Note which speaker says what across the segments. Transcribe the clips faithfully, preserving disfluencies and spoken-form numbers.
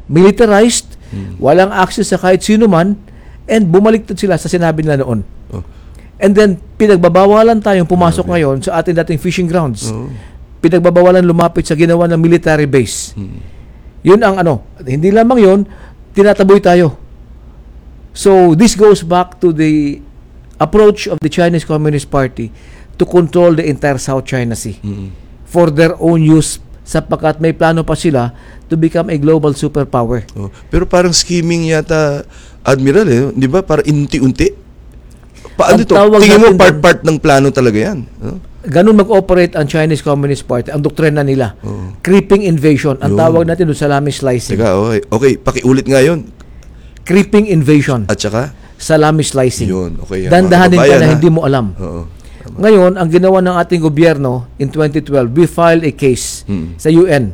Speaker 1: militarized,
Speaker 2: Hmm.
Speaker 1: walang access sa kahit sino man, and bumaliktad sila sa sinabi nila noon.
Speaker 2: Oh.
Speaker 1: And then, pinagbabawalan tayong pumasok
Speaker 2: Grabe.
Speaker 1: ngayon sa ating dating fishing grounds.
Speaker 2: Oh.
Speaker 1: Pinagbabawalan lumapit sa ginawa ng military base.
Speaker 2: Hmm.
Speaker 1: Yun ang ano, hindi lamang yun, tinataboy tayo. So, this goes back to the approach of the Chinese Communist Party to control the entire South China Sea
Speaker 2: Hmm.
Speaker 1: for their own use, sapagkat may plano pa sila to become a global superpower.
Speaker 2: Oh. Pero parang scheming yata, Admiral, eh, di ba? Para inti-unti. Paano
Speaker 1: Ang
Speaker 2: ito?
Speaker 1: tawag
Speaker 2: Tingin mo
Speaker 1: natin
Speaker 2: part-part ng plano talaga yan. Oh.
Speaker 1: Ganun mag-operate ang Chinese Communist Party. Ang doktrina nila,
Speaker 2: Oh.
Speaker 1: creeping invasion. Ang
Speaker 2: Yun.
Speaker 1: tawag natin doon, salami slicing.
Speaker 2: Teka, okay. Okay, pakiulit nga yun.
Speaker 1: Creeping invasion.
Speaker 2: At saka?
Speaker 1: Salami slicing.
Speaker 2: Yun, okay. Yan,
Speaker 1: Dandahanin
Speaker 2: mga
Speaker 1: ka
Speaker 2: kababayan,
Speaker 1: na
Speaker 2: ha?
Speaker 1: hindi mo alam.
Speaker 2: Oo.
Speaker 1: Ngayon, ang ginawa ng ating gobyerno in twenty twelve, we filed a case
Speaker 2: Hmm.
Speaker 1: sa U N.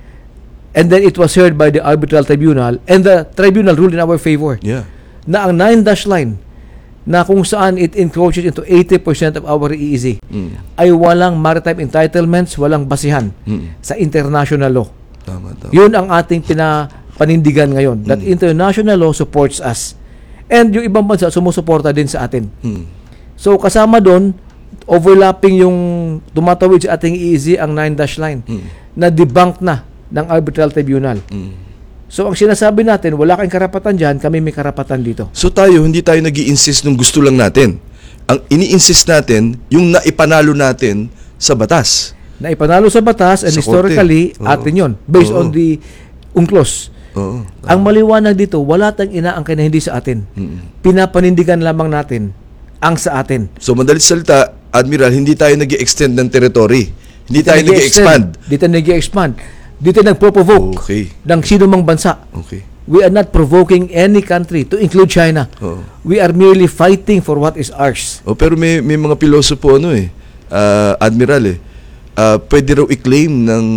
Speaker 1: And then it was heard by the arbitral tribunal, and the tribunal ruled in our favor
Speaker 2: Yeah.
Speaker 1: na ang nine dash line, na kung saan it encroaches into eighty percent of our E E Z,
Speaker 2: Hmm.
Speaker 1: ay walang maritime entitlements, walang basihan
Speaker 2: Hmm.
Speaker 1: sa international law.
Speaker 2: Tama, tama.
Speaker 1: Yun ang ating pinapanindigan ngayon, that
Speaker 2: Mm.
Speaker 1: international law supports us. And yung ibang bansa sumusuporta din sa atin.
Speaker 2: Hmm.
Speaker 1: So kasama doon, overlapping yung tumatawid sa ating E E Z ang nine dash line
Speaker 2: Hmm.
Speaker 1: na debunk na ng arbitral tribunal.
Speaker 2: Hmm.
Speaker 1: So ang sinasabi natin, wala kang karapatan dyan, kami may karapatan dito.
Speaker 2: So tayo, hindi tayo nag-i-insist nung gusto lang natin. Ang ini-insist natin, yung naipanalo natin sa batas.
Speaker 1: Na ipanalo sa batas, and
Speaker 2: Sa
Speaker 1: historically,
Speaker 2: korte. Oo.
Speaker 1: atin yun, based
Speaker 2: Oo.
Speaker 1: on the UNCLOS.
Speaker 2: Oo.
Speaker 1: Ang maliwanag dito, wala tayong inaangkin na hindi sa atin.
Speaker 2: Hmm.
Speaker 1: Pinapanindigan lamang natin ang sa atin.
Speaker 2: So, madalit salita, Admiral, hindi tayo nag-i-extend ng territory. Hindi tayo nag-i-expand.
Speaker 1: Dito nag-i-expand. Dito nagpo-provoke
Speaker 2: Okay.
Speaker 1: ng sino mang bansa.
Speaker 2: Okay.
Speaker 1: We are not provoking any country to include China.
Speaker 2: Oo.
Speaker 1: We are merely fighting for what is ours.
Speaker 2: Oh, pero may may mga pilosopo ano eh, ah, Admiral eh, ah, pwede raw i-claim ng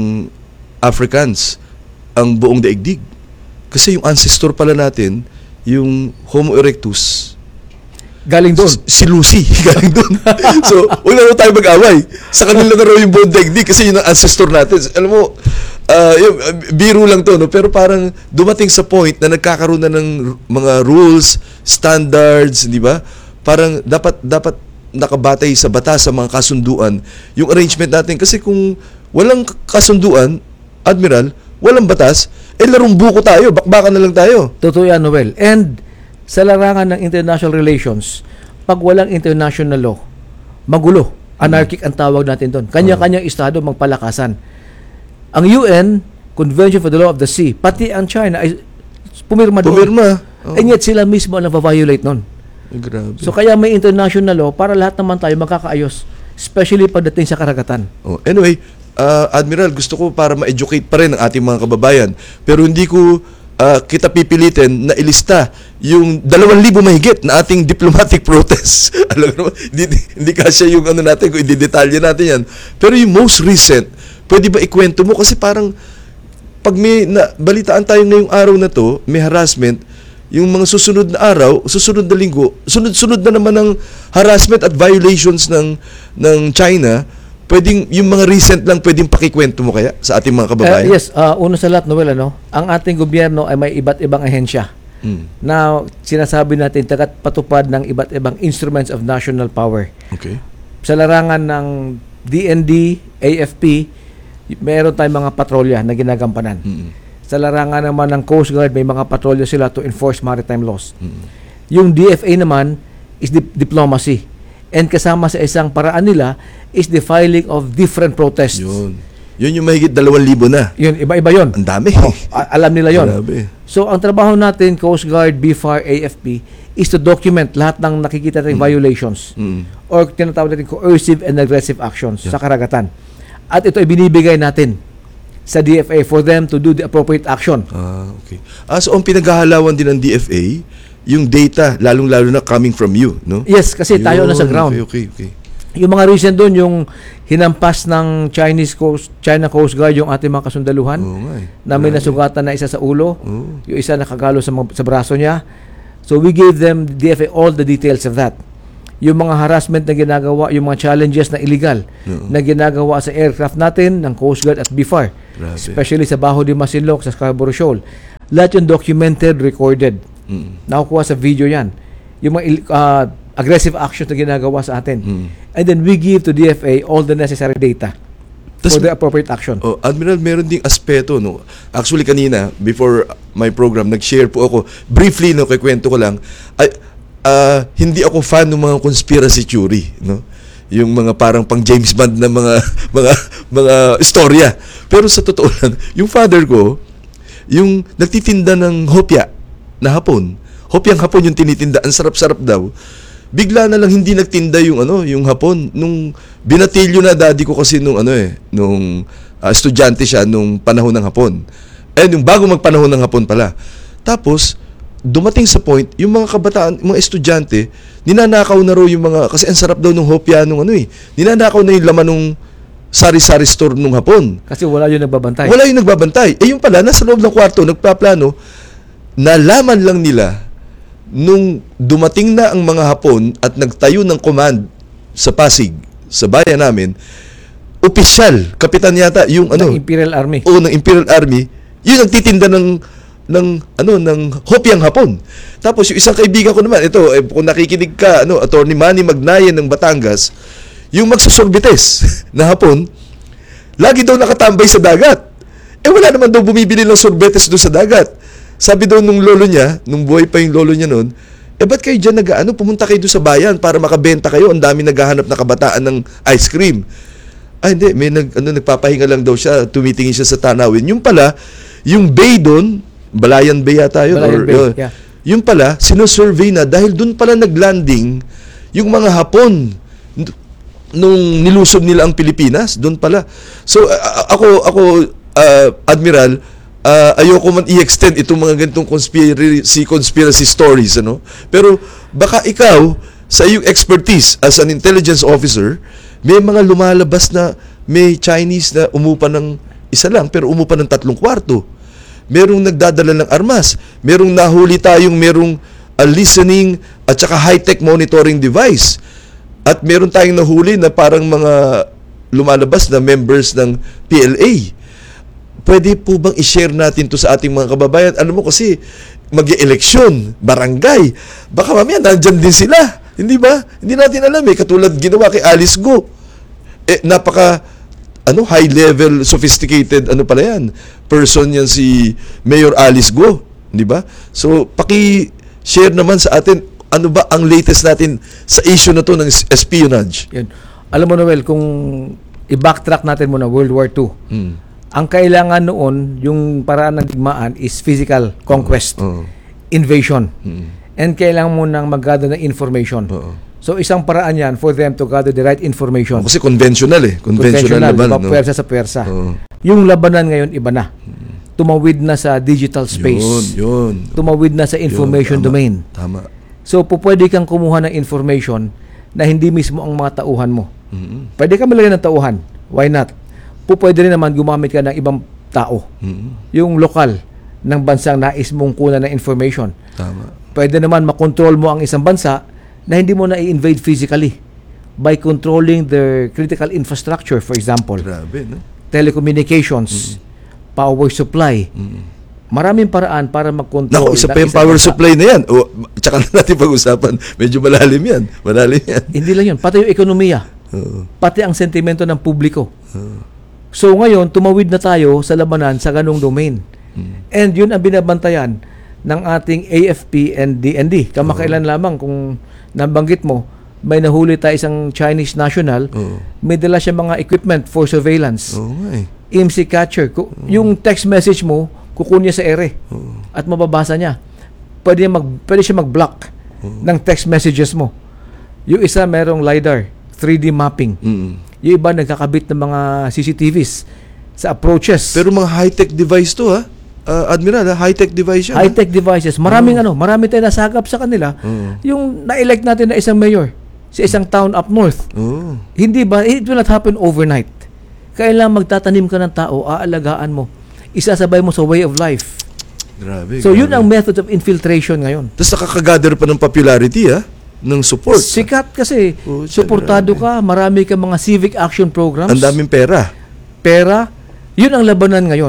Speaker 2: Africans ang buong daigdig. Kasi yung ancestor pala natin, yung Homo erectus,
Speaker 1: Galing doon.
Speaker 2: s- si Lucy, galing doon. So, wala na tayo mag-away. Sa kanila na raw yung buong daigdig kasi yun ang ancestor natin. Alam mo, ah, yun, ah, biro lang to, no? Pero parang dumating sa point na nagkakaroon na ng r- mga rules, standards, di ba? Parang dapat dapat nakabatay sa batas, sa mga kasunduan, yung arrangement natin. Kasi kung walang kasunduan, Admiral, walang batas, eh larong buko tayo, bakbakan na lang tayo.
Speaker 1: Totoo yan, Noel. And sa larangan ng international relations, pag walang international law, magulo. Anarchic ang tawag natin doon. Kanya-kanyang estado magpalakasan. Ang U N, Convention for the Law of the Sea, pati ang China ay pumirma doon.
Speaker 2: Pumirma. Oh.
Speaker 1: And yet sila mismo ang nag-violate noon.
Speaker 2: Ay, grabe.
Speaker 1: So kaya may international law para lahat naman tayo magkakaayos, especially pagdating sa karagatan.
Speaker 2: Oh, anyway, uh, Admiral, gusto ko para ma-educate pa rin ang ating mga kababayan. Pero hindi ko uh, kita pipilitin na ilista yung dalawang libo mahigit na ating diplomatic protest. Alam mo, hindi, hindi kasi yung ano natin, kung i-detalye natin yan. Pero yung most recent, pwede ba ikwento mo? Kasi parang pag may na, balitaan tayo ngayong araw na to, may harassment, yung mga susunod na araw, susunod na linggo, sunod-sunod na naman ng harassment at violations ng ng China. Pwedeng yung mga recent lang pwedeng pakikwento mo kaya sa ating mga kababayan?
Speaker 1: Uh, yes, uh, una sa lahat, Noel, ano, ang ating gobyerno ay may iba't ibang ahensya
Speaker 2: Hmm.
Speaker 1: na sinasabi natin tagat patupad ng iba't ibang instruments of national power.
Speaker 2: Okay.
Speaker 1: Sa larangan ng D N D, A F P, meron tayong mga patrolya na ginagampanan.
Speaker 2: Hmm.
Speaker 1: Sa larangan naman ng Coast Guard, may mga patrolya sila to enforce maritime laws.
Speaker 2: Hmm.
Speaker 1: Yung D F A naman is dip- diplomacy. And kasama sa isang paraan nila is the filing of different protests.
Speaker 2: Yun. Yun yung mahigit dalawang libo na.
Speaker 1: Yun, iba-iba yun.
Speaker 2: Ang dami.
Speaker 1: A- alam nila yon.
Speaker 2: Grabe.
Speaker 1: So, ang trabaho natin, Coast Guard, B F A R, A F P, is to document lahat ng nakikita natin
Speaker 2: Mm.
Speaker 1: violations
Speaker 2: Mm.
Speaker 1: or tinatawag natin coercive and aggressive actions
Speaker 2: Yeah.
Speaker 1: sa karagatan. At ito ay binibigay natin sa D F A for them to do the appropriate action.
Speaker 2: Ah, okay. Ah, so ang pinaghahalawan din ng D F A, yung data, lalong-lalo na coming from you, no?
Speaker 1: Yes, kasi tayo
Speaker 2: Yun,
Speaker 1: na sa ground.
Speaker 2: Okay, okay, okay.
Speaker 1: Yung mga recent doon, yung hinampas ng Chinese Coast, China Coast Guard yung ating mga kasundaluhan
Speaker 2: Oo nga eh.
Speaker 1: na may
Speaker 2: Grabe.
Speaker 1: nasugatan na isa sa ulo,
Speaker 2: Oo.
Speaker 1: yung isa nakagalo sa, mga- sa braso niya. So we gave them, D F A, all the details of that. Yung mga harassment na ginagawa, yung mga challenges na illegal
Speaker 2: Oo.
Speaker 1: na ginagawa sa aircraft natin ng Coast Guard at B F A R,
Speaker 2: Grabe.
Speaker 1: especially sa Baho de Masinloc, sa Scarborough Shoal. Lahat yung documented, recorded.
Speaker 2: Mm.
Speaker 1: Nakukuha sa video yan. Yung mga il- uh, aggressive actions na ginagawa sa atin.
Speaker 2: Mm.
Speaker 1: And then we give to D F A all the necessary data
Speaker 2: Tas-
Speaker 1: for the appropriate action.
Speaker 2: Oh, Admiral, meron ding aspeto, no? Actually, kanina, before my program, nag-share po ako, briefly, no, kikwento ko lang, ay, ah, hindi ako fan ng mga conspiracy theory, no? Yung mga parang pang James Bond na mga, mga, mga istorya. Pero sa totoo lang, yung father ko, yung nagtitinda ng hopya na hapon, hopyang hapon yung tinitinda, ang sarap-sarap daw, bigla na lang hindi nagtinda yung ano, yung hapon nung binatilyo na daddy ko kasi nung ano eh, nung uh, estudyante siya nung panahon ng hapon. Eh yung bago magpanahon ng hapon pala. Tapos dumating sa point, yung mga kabataan, mga estudyante, ninanakaw na raw yung mga kasi ang sarap daw nung hopya nung ano eh. Ninanakaw na yung laman nung sari-sari store nung hapon.
Speaker 1: Kasi wala yung nagbabantay.
Speaker 2: Wala yung nagbabantay. Eh yung pala nasa loob ng kwarto nagpaplano, nalaman lang nila nung dumating na ang mga Hapon at nagtayo ng command sa Pasig, sa bayan namin, opisyal, kapitan yata, yung ano,
Speaker 1: ng Imperial Army.
Speaker 2: o ng Imperial Army, yun nagtitinda ng ng ano ng hopyang Hapon. Tapos yung isang kaibigan ko naman, ito, eh, kung nakikinig ka, ano, Attorney Manny Magnayan ng Batangas, yung magsusorbites na Hapon, lagi daw nakatambay sa dagat. Eh wala naman daw bumibili ng sorbetes doon sa dagat. Sabi daw nung lolo niya, nung buhay pa yung lolo niya noon, eh ba't kayo dyan nag-ano, pumunta kayo doon sa bayan para makabenta kayo, ang dami naghahanap na kabataan ng ice cream. Ay hindi, may nag, ano, nagpapahinga lang daw siya, tumitingin siya sa tanawin. Yung pala, yung bay doon, Balayan Bay yata yun.
Speaker 1: Balayan
Speaker 2: or,
Speaker 1: Bay,
Speaker 2: yun,
Speaker 1: yeah.
Speaker 2: Yung pala, sinusurvey na dahil doon pala naglanding yung mga Hapon n- nung nilusob nila ang Pilipinas, doon pala. So, a- ako, ako, uh, Admiral, Uh, ayoko man i-extend itong mga ganitong conspiracy conspiracy stories, ano, pero baka ikaw sa iyong expertise as an intelligence officer may mga lumalabas na may Chinese na umupa ng isa lang pero umupa ng tatlong kwarto, merong nagdadala ng armas, merong nahuli tayong merong uh, listening at saka high-tech monitoring device, at meron tayong nahuli na parang mga lumalabas na members ng P L A. Pwede po bang i-share natin to sa ating mga kababayan? Alam mo kasi, mag-eleksyon, barangay, baka mamaya nandyan din sila. Hindi ba? Hindi natin alam eh. Katulad ginawa kay Alice Go. Eh, napaka, ano, high-level, sophisticated, ano pala yan, person yan si Mayor Alice Go. Hindi ba? So, paki-share naman sa atin, ano ba ang latest natin sa issue na to ng espionage?
Speaker 1: Yan. Alam mo, Noel, kung i-backtrack natin muna World War Two,
Speaker 2: Hmm.
Speaker 1: ang kailangan noon, yung paraan ng digmaan is physical conquest,
Speaker 2: Oo.
Speaker 1: invasion.
Speaker 2: Hmm.
Speaker 1: And kailangan mo nang mag-gather ng information.
Speaker 2: Oo.
Speaker 1: So isang paraan yan for them to gather the right information.
Speaker 2: Kasi conventional eh. Conventional, laban.
Speaker 1: diba?
Speaker 2: No?
Speaker 1: Pwersa sa pwersa.
Speaker 2: Oo.
Speaker 1: Yung labanan ngayon, iba na. Tumawid na sa digital space.
Speaker 2: Yun, yun.
Speaker 1: Tumawid na sa information
Speaker 2: Yun, tama,
Speaker 1: domain.
Speaker 2: Tama.
Speaker 1: So, pupwede kang kumuha ng information na hindi mismo ang mga tauhan mo.
Speaker 2: Mm-hmm.
Speaker 1: Pwede ka malagyan ng tauhan. Why not? Pupwede rin naman gumamit ka ng ibang tao.
Speaker 2: Mm-hmm.
Speaker 1: Yung lokal ng bansang nais mong kunan ng information.
Speaker 2: Tama.
Speaker 1: Pwede naman makontrol mo ang isang bansa na hindi mo na i-invade physically by controlling their critical infrastructure, for example.
Speaker 2: Grabe, no?
Speaker 1: Telecommunications, mm-hmm. power supply.
Speaker 2: Mm-hmm.
Speaker 1: Maraming paraan para mag-control.
Speaker 2: Naku, isa
Speaker 1: ng
Speaker 2: pa yung
Speaker 1: isang
Speaker 2: power
Speaker 1: bansa.
Speaker 2: supply na yan. O, tsaka na natin pag-usapan. Medyo malalim yan. Malalim yan.
Speaker 1: Hindi lang yun. Pati yung ekonomiya.
Speaker 2: Oo.
Speaker 1: Pati ang sentimento ng publiko.
Speaker 2: Oo.
Speaker 1: So ngayon, tumawid na tayo sa labanan sa ganong domain.
Speaker 2: Hmm.
Speaker 1: And yun ang binabantayan ng ating A F P and D N D. Kamakailan lamang kung nabanggit mo, may nahuli tayo isang Chinese national,
Speaker 2: Oo.
Speaker 1: may dala siya mga equipment for surveillance.
Speaker 2: Oo nga eh.
Speaker 1: I M C catcher. Ku- Yung text message mo, kukunin niya sa ere
Speaker 2: Oo.
Speaker 1: at mababasa niya. Pwede, niya mag, pwede siya mag-block ng text messages mo. Yung isa merong LiDAR, three D mapping.
Speaker 2: Mm.
Speaker 1: Yung iba nagkakabit ng mga C C T Vs sa approaches.
Speaker 2: Pero mga high-tech device to, ha? Uh, Admiral, ha? High-tech device yan. ha?
Speaker 1: High-tech devices. Maraming ano, marami tayong nasagap sa kanila.
Speaker 2: Oo.
Speaker 1: Yung na-elect natin na isang mayor sa isang town up north.
Speaker 2: Oo.
Speaker 1: Hindi ba? It will not happen overnight. Kailangan magtatanim ka ng tao, aalagaan mo. Isasabay mo sa way of life.
Speaker 2: Grabe.
Speaker 1: So,
Speaker 2: grabe.
Speaker 1: yun ang method of infiltration ngayon.
Speaker 2: Tapos nakakagather pa ng popularity, ha? Ng support.
Speaker 1: Sikat kasi.
Speaker 2: Oh,
Speaker 1: Suportado ka. Marami ka mga civic action programs.
Speaker 2: Ang daming pera.
Speaker 1: Pera. Yun ang labanan ngayon.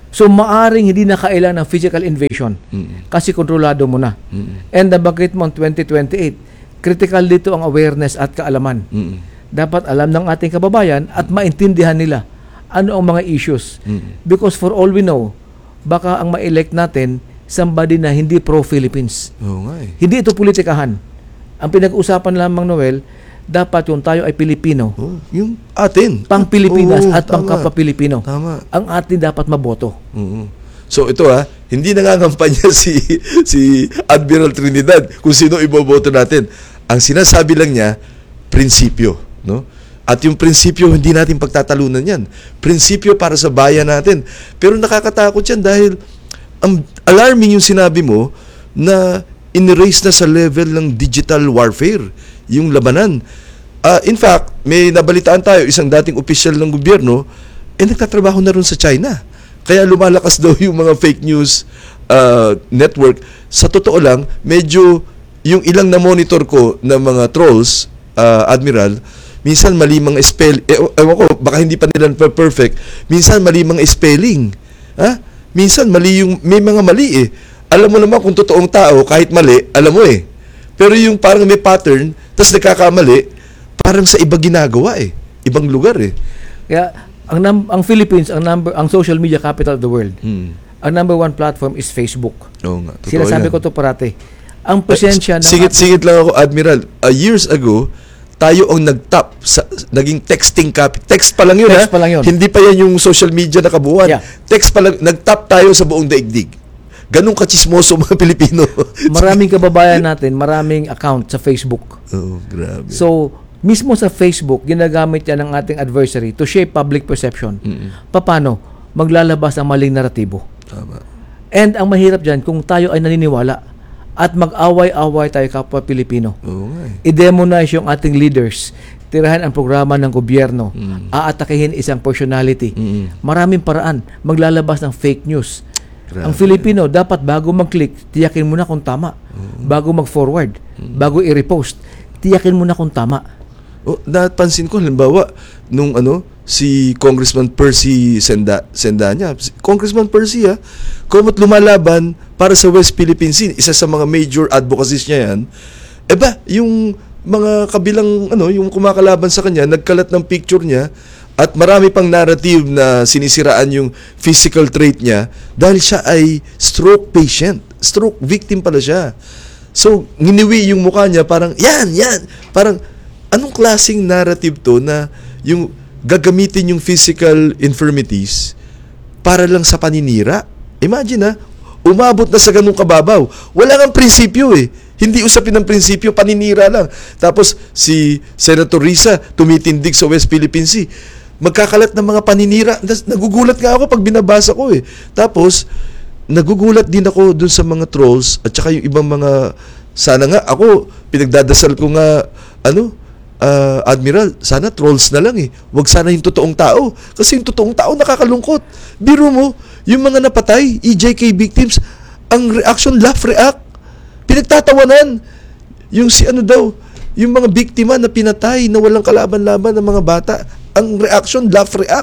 Speaker 1: So maaring hindi na kailangan ng physical invasion
Speaker 2: Mm.
Speaker 1: kasi kontrolado mo na.
Speaker 2: Mm.
Speaker 1: And nabanggit mo ang twenty twenty-eight, critical dito ang awareness at kaalaman.
Speaker 2: Mm.
Speaker 1: Dapat alam ng ating kababayan at maintindihan nila ano ang mga issues.
Speaker 2: Mm.
Speaker 1: Because for all we know, baka ang ma-elect natin somebody na hindi pro-Philippines.
Speaker 2: Oo nga eh.
Speaker 1: Hindi ito politikahan. Ang pinag-usapan lamang, Noel, dapat yung tayo ay Pilipino,
Speaker 2: Oh, yung atin.
Speaker 1: pang-Pilipinas
Speaker 2: Oo,
Speaker 1: at
Speaker 2: tama.
Speaker 1: pang-kapwa-Pilipino.
Speaker 2: Tama.
Speaker 1: Ang atin dapat maboto.
Speaker 2: Oo. So ito ha, hindi nangangampanya si si Admiral Trinidad kung sino iboboto natin. Ang sinasabi lang niya, prinsipyo, no? At yung prinsipyo hindi natin pagtatalunan 'yan. Prinsipyo para sa bayan natin. Pero nakakatakot 'yan dahil ang alarming yung sinabi mo na in-raise na sa level ng digital warfare yung labanan. Uh, in fact, may nabalitaan tayo, isang dating opisyal ng gobyerno, eh nagtatrabaho na rin sa China. Kaya lumalakas daw yung mga fake news uh, network. Sa totoo lang, medyo yung ilang na-monitor ko ng mga trolls, uh, Admiral, minsan mali mga spell, eh, ewan ko, baka hindi pa nila perfect, minsan mali mga spelling. Ha? Minsan mali yung, may mga mali eh. Alam mo naman kung totoong tao, kahit mali, alam mo eh. Pero yung parang may pattern, tapos nagkakamali, parang sa iba ginagawa eh. Ibang lugar eh.
Speaker 1: Kaya ang num- ang Philippines, ang number ang social media capital of the world.
Speaker 2: Hmm.
Speaker 1: Ang number one platform is Facebook.
Speaker 2: Oo nga. Totoo
Speaker 1: Sinasabi
Speaker 2: yan.
Speaker 1: ko to parati. Ang presensya ng
Speaker 2: Sigit-sigit lang ako, Admiral. Uh, years ago, tayo ang nag-top sa naging texting copy. Text pa lang yun,
Speaker 1: Text
Speaker 2: ha?
Speaker 1: pa lang yun.
Speaker 2: Hindi pa yan yung social media na kabuuan.
Speaker 1: Yeah.
Speaker 2: Text pa lang, nag-top tayo sa buong daigdig. Ganun kachismoso mga Pilipino.
Speaker 1: maraming kababayan natin, maraming account sa Facebook.
Speaker 2: Oh, grabe.
Speaker 1: So, mismo sa Facebook, ginagamit yan ng ating adversary to shape public perception.
Speaker 2: Mm-mm.
Speaker 1: Paano? Maglalabas ang maling naratibo.
Speaker 2: Tama.
Speaker 1: And ang mahirap dyan, kung tayo ay naniniwala at mag-away-away tayo kapwa Pilipino,
Speaker 2: Oo nga eh.
Speaker 1: i-demonize yung ating leaders, tirahan ang programa ng gobyerno,
Speaker 2: Mm.
Speaker 1: aatakihin isang personality.
Speaker 2: Mm-mm.
Speaker 1: Maraming paraan, maglalabas ng fake news.
Speaker 2: Grabe.
Speaker 1: Ang Filipino, dapat bago mag-click, tiyakin mo na kung tama. Bago mag-forward, bago i-repost, tiyakin mo na kung tama.
Speaker 2: Oh, napansin ko, halimbawa, nung ano, si Congressman Percy Senda, Sendanya, si Congressman Percy, ha, kumot lumalaban para sa West Philippine Sea, isa sa mga major advocacies niya yan, eh ba, yung mga kabilang, ano, yung kumakalaban sa kanya, nagkalat ng picture niya, at marami pang narrative na sinisiraan yung physical trait niya dahil siya ay stroke patient. Stroke victim pala siya. So, nginiwi yung mukha niya, parang, yan, yan. Parang, anong klaseng narrative to na yung gagamitin yung physical infirmities para lang sa paninira? Imagine ha, umabot na sa ganung kababaw. Wala kang prinsipyo eh. Hindi usapin ng prinsipyo, paninira lang. Tapos, si Senator Risa tumitindig sa West Philippine Sea. Magkakalat ng mga paninira. Nagugulat nga ako pag binabasa ko eh. Tapos, nagugulat din ako dun sa mga trolls at saka yung ibang mga, sana nga ako, pinagdadasal ko nga, ano, uh, Admiral, sana trolls na lang eh. Huwag sana yung totoong tao. Kasi yung totoong tao nakakalungkot. Biro mo, yung mga napatay, E J K victims, ang reaction, laugh, react. Pinagtatawanan. Yung si ano daw, yung mga biktima na pinatay na walang kalaban-laban ng mga bata, ang reaction, laugh, react.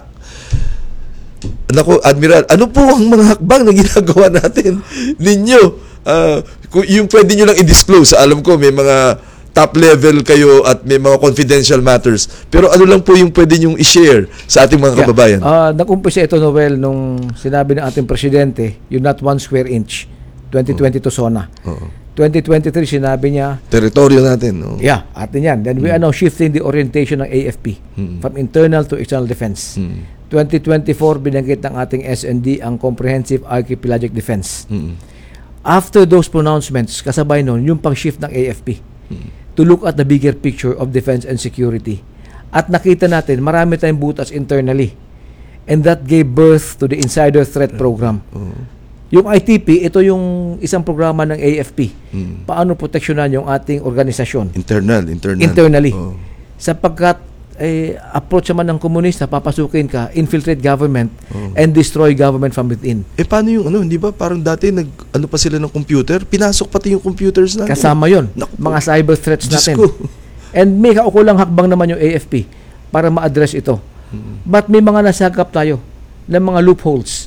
Speaker 2: Nako, Admiral, ano po ang mga hakbang na ginagawa natin ninyo? Uh, yung pwede nyo lang i-disclose. Alam ko, may mga top level kayo at may mga confidential matters. Pero ano lang po yung pwede nyong i-share sa ating mga kababayan?
Speaker 1: Yeah. Uh, nag-umpisa ito, Noel, nung sinabi ng ating presidente, yung not one square inch, twenty twenty-two SONA.
Speaker 2: Oo.
Speaker 1: twenty twenty-three, sinabi niya,
Speaker 2: Teritoryo natin. No?
Speaker 1: yeah, atin yan. Then we are now shifting the orientation ng A F P
Speaker 2: Hmm.
Speaker 1: from internal to external defense.
Speaker 2: Hmm.
Speaker 1: twenty twenty-four, binanggit ng ating S N D ang Comprehensive Archipelagic Defense.
Speaker 2: Hmm.
Speaker 1: After those pronouncements, kasabay nun, yung pang-shift ng A F P
Speaker 2: Hmm.
Speaker 1: to look at the bigger picture of defense and security. At nakita natin, marami tayong butas internally. And that gave birth to the Insider Threat Program.
Speaker 2: Oo.
Speaker 1: Yung I T P, ito yung isang programa ng A F P.
Speaker 2: Hmm.
Speaker 1: Paano proteksyonan yung ating organisasyon
Speaker 2: Internal, internal.
Speaker 1: internally.
Speaker 2: Oo.
Speaker 1: Sapagkat eh, approach naman ng komunista, papasukin ka, infiltrate government,
Speaker 2: Oo.
Speaker 1: and destroy government from within.
Speaker 2: Eh paano yung ano, hindi ba parang dati nag ano pa sila ng computer, pinasok pati yung computers natin.
Speaker 1: Kasama yon,
Speaker 2: Naku po.
Speaker 1: mga cyber threats
Speaker 2: Diyos
Speaker 1: natin.
Speaker 2: ko.
Speaker 1: And may kaukulang hakbang naman yung A F P para ma-address ito.
Speaker 2: Hmm.
Speaker 1: But may mga nasagap tayo ng mga loopholes.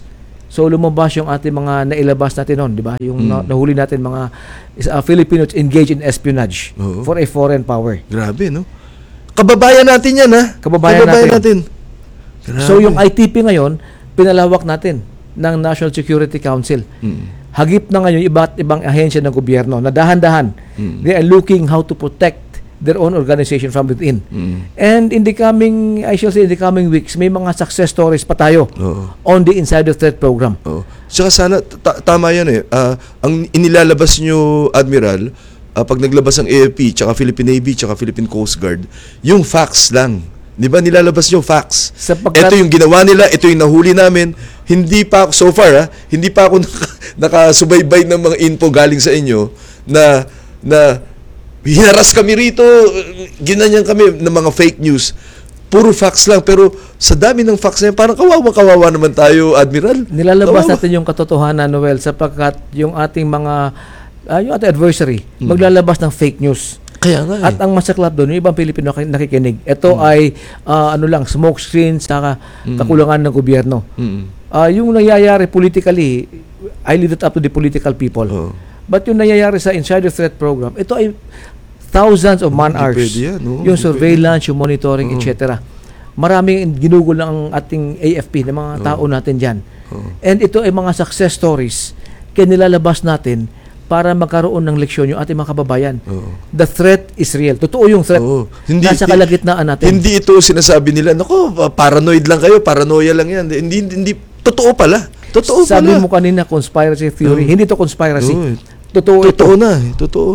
Speaker 1: So lumabas yung ating mga nailabas natin noon, di ba? Yung
Speaker 2: Mm.
Speaker 1: na- nahuli natin mga is- uh, Filipinos engaged in espionage
Speaker 2: Oo.
Speaker 1: for a foreign power.
Speaker 2: Grabe, no? Kababayan natin yan, ha?
Speaker 1: Kababayan natin.
Speaker 2: natin. Grabe.
Speaker 1: So yung I T P ngayon, pinalawak natin ng National Security Council.
Speaker 2: Mm.
Speaker 1: Hagip na ngayon iba't ibang ahensya ng gobyerno na dahan-dahan.
Speaker 2: Mm.
Speaker 1: They are looking how to protect their own organization from within.
Speaker 2: Mm.
Speaker 1: And in the coming, I shall say, in the coming weeks, may mga success stories pa tayo
Speaker 2: Oo.
Speaker 1: on the Insider Threat Program.
Speaker 2: Oo. Saka sana, ta- tama yan eh. Ah, ang inilalabas nyo, Admiral, ah, pag naglabas ang A F P, tsaka Philippine Navy, tsaka Philippine Coast Guard, yung facts lang. Di ba? Nilalabas nyo facts.
Speaker 1: Sapagkat-
Speaker 2: Ito yung ginawa nila, ito yung nahuli namin. Hindi pa ako, so far ha, hindi pa ako naka, nakasubaybay ng mga info galing sa inyo na, na hinaras kami rito, ginanyan kami ng mga fake news. Puro facts lang, pero sa dami ng facts na yan, parang kawawa-kawawa naman tayo, Admiral.
Speaker 1: Nilalabas
Speaker 2: Kawawa.
Speaker 1: natin yung katotohanan, Noel, sapagkat yung ating mga, ah, yung ating adversary, maglalabas ng fake news.
Speaker 2: Kaya nga eh.
Speaker 1: At ang masaklap doon, yung ibang Pilipino nak- nakikinig. Ito
Speaker 2: Mm.
Speaker 1: ay ah, ano lang, smoke screen sa kakulangan ng gobyerno.
Speaker 2: Mm.
Speaker 1: Ah, yung nangyayari politically, I leave it up to the political people.
Speaker 2: Oo.
Speaker 1: But yung nangyayari sa Insider Threat Program, ito ay thousands of man
Speaker 2: Hindi
Speaker 1: hours.
Speaker 2: pwede yan, oo.
Speaker 1: Yung
Speaker 2: Hindi
Speaker 1: surveillance, yung monitoring,
Speaker 2: Oo.
Speaker 1: et cetera. Maraming ginugol ng ating A F P, ng mga tao natin dyan.
Speaker 2: Oo.
Speaker 1: And ito ay mga success stories kaya nilalabas natin para magkaroon ng leksyon yung ating mga kababayan.
Speaker 2: Oo.
Speaker 1: The threat is real. Totoo yung threat.
Speaker 2: Oo. Hindi,
Speaker 1: Nasa kalagitnaan natin.
Speaker 2: Hindi ito sinasabi nila, nako, paranoid lang kayo, paranoia lang yan. Hindi, hindi, totoo pala. Totoo
Speaker 1: Sabi
Speaker 2: pala.
Speaker 1: mo kanina, conspiracy theory.
Speaker 2: Oo.
Speaker 1: Hindi to conspiracy.
Speaker 2: Oo.
Speaker 1: Totoo ito.
Speaker 2: Totoo na, eh. totoo.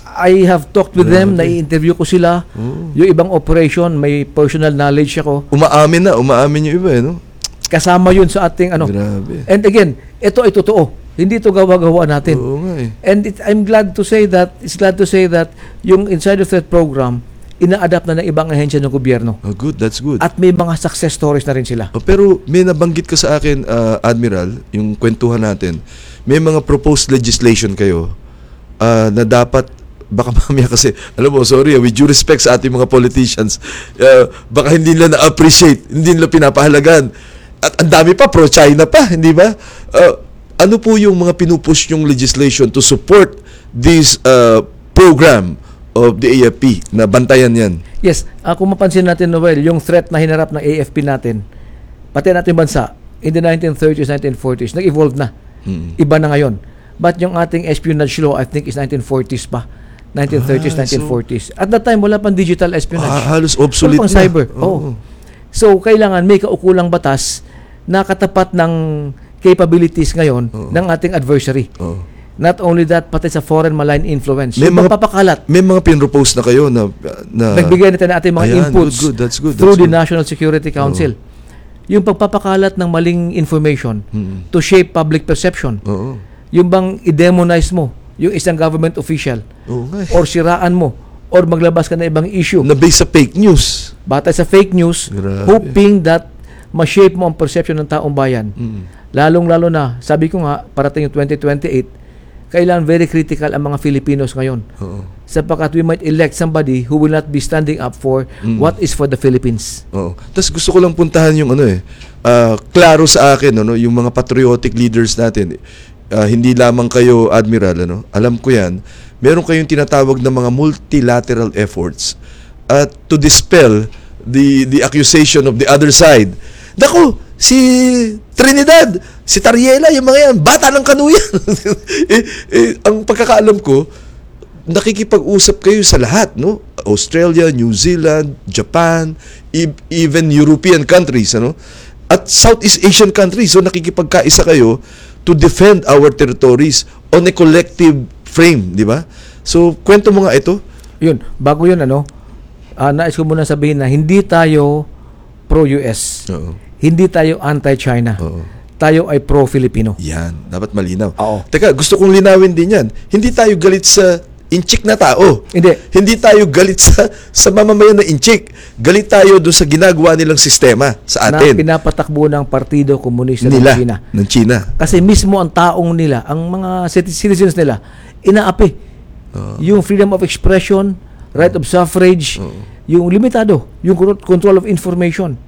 Speaker 1: I have talked with them,
Speaker 2: Grabe.
Speaker 1: nai-interview ko sila.
Speaker 2: Oo.
Speaker 1: Yung ibang operation, may personal knowledge ako.
Speaker 2: Umaamin na, umaamin yung iba, eh, no?
Speaker 1: Kasama yun sa ating ano.
Speaker 2: Grabe.
Speaker 1: And again, ito ay totoo. Hindi ito gawa-gawa natin.
Speaker 2: Oo nga eh.
Speaker 1: And it, I'm glad to say that, it's glad to say that yung Insider Threat Program, ina-adapt na ng ibang ahensya ng gobyerno.
Speaker 2: Oh, good, that's good.
Speaker 1: At may mga success stories na rin sila.
Speaker 2: Oh, pero may nabanggit ka sa akin, uh, Admiral, yung kwentuhan natin, may mga proposed legislation kayo uh, na dapat, baka mamaya kasi, alam mo, sorry, with due respect sa ating mga politicians, uh, baka hindi nila na-appreciate, hindi nila pinapahalagan. At ang dami pa, pro-China pa, hindi ba? Uh, ano po yung mga pinupush yung legislation to support this uh, program of the A F P na bantayan yan?
Speaker 1: Yes, uh, kung mapansin natin, Noel, yung threat na hinarap ng A F P natin, pati natin bansa, in the nineteen thirties, nineteen forties, nag-evolve na.
Speaker 2: Mm.
Speaker 1: Iba na ngayon. But yung ating espionage law, I think is nineteen forties pa. nineteen thirties,
Speaker 2: Ah,
Speaker 1: nineteen
Speaker 2: so-
Speaker 1: forties. At that time, wala pang digital espionage.
Speaker 2: Ah, halos obsolete
Speaker 1: Wala pang
Speaker 2: na.
Speaker 1: cyber.
Speaker 2: Oo.
Speaker 1: Oh. So, kailangan may kaukulang batas na katapat ng capabilities ngayon
Speaker 2: Oo.
Speaker 1: ng ating adversary.
Speaker 2: Oo.
Speaker 1: Not only that, pati sa foreign malign influence.
Speaker 2: May
Speaker 1: Yung
Speaker 2: mga-
Speaker 1: pagpapakalat,
Speaker 2: May mga pinropose na kayo na... na
Speaker 1: nagbigay natin ng ating mga
Speaker 2: Ayan,
Speaker 1: inputs
Speaker 2: good, good. That's good,
Speaker 1: through
Speaker 2: that's
Speaker 1: the
Speaker 2: good.
Speaker 1: National Security Council. Yung pagpapakalat ng maling information
Speaker 2: Mm.
Speaker 1: to shape public perception.
Speaker 2: Oo.
Speaker 1: Yung bang i-demonize mo yung isang government official
Speaker 2: Oo nga eh.
Speaker 1: or siraan mo or maglabas ka ng ibang issue
Speaker 2: Na based sa fake news.
Speaker 1: batay sa fake news,
Speaker 2: Grabe.
Speaker 1: hoping that ma-shape mo ang perception ng taong bayan.
Speaker 2: Mm.
Speaker 1: Lalong-lalo na, sabi ko nga, parating yung twenty twenty-eight, kailangan very critical ang mga Filipinos ngayon.
Speaker 2: Oo.
Speaker 1: Sapagkat we might elect somebody who will not be standing up for
Speaker 2: Mm.
Speaker 1: what is for the Philippines.
Speaker 2: Oo. Tapos gusto ko lang puntahan yung ano eh. ah, klaro sa akin, ano, yung mga patriotic leaders natin. Ah, hindi lamang kayo, Admiral, ano, alam ko yan, meron kayong tinatawag na mga multilateral efforts at to dispel the the accusation of the other side. Dako, si Trinidad, si Tariela, yung mga yan, bata ng kanuyan. eh, eh, ang pagkakaalam ko, nakikipag-usap kayo sa lahat, no? Australia, New Zealand, Japan, e- even European countries, ano? At Southeast Asian countries, so nakikipagkaisa kayo to defend our territories on a collective frame, di ba? So, kwento mo nga ito.
Speaker 1: Yun, bago yun, ano, ah, nais ko muna sabihin na hindi tayo pro-U S.
Speaker 2: Oo.
Speaker 1: Hindi tayo anti-China.
Speaker 2: Oo.
Speaker 1: Tayo ay pro-Filipino.
Speaker 2: Yan, dapat malinaw.
Speaker 1: Oo.
Speaker 2: Teka, gusto kong linawin din yan. Hindi tayo galit sa inchik na tao.
Speaker 1: Hindi.
Speaker 2: Hindi tayo galit sa sa mamamayan na inchik. Galit tayo doon sa ginagawa nilang sistema sa
Speaker 1: Na
Speaker 2: atin.
Speaker 1: pinapatakbo ng Partido Komunista
Speaker 2: Nila,
Speaker 1: ng China.
Speaker 2: ng China.
Speaker 1: Kasi mismo ang taong nila, ang mga citi- citizens nila, inaapi.
Speaker 2: Oo.
Speaker 1: Yung freedom of expression, right of suffrage,
Speaker 2: Oo.
Speaker 1: yung limitado, yung control- control of information.